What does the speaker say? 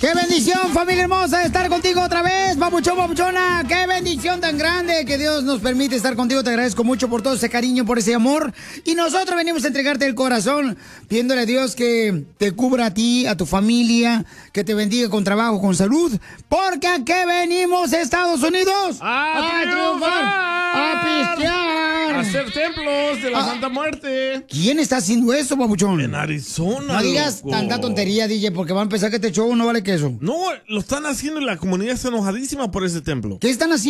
¡Qué bendición, familia hermosa, de estar contigo otra vez! ¡Papuchón, papuchona! ¡Qué bendición tan grande que Dios nos permite estar contigo! Te agradezco mucho por todo ese cariño, por ese amor. Y nosotros venimos a entregarte el corazón, pidiéndole a Dios que te cubra a ti, a tu familia, que te bendiga con trabajo, con salud. Porque ¿a qué venimos, Estados Unidos? ¡A triunfar! ¡A pistear! ¡A hacer templos de la Santa Muerte! ¿Quién está haciendo eso, papuchón? En Arizona, No digas loco. tanta tontería, DJ, porque van a pensar que este show no vale queso. No, lo están haciendo y la comunidad está enojadísima por ese templo. ¿Qué están haciendo?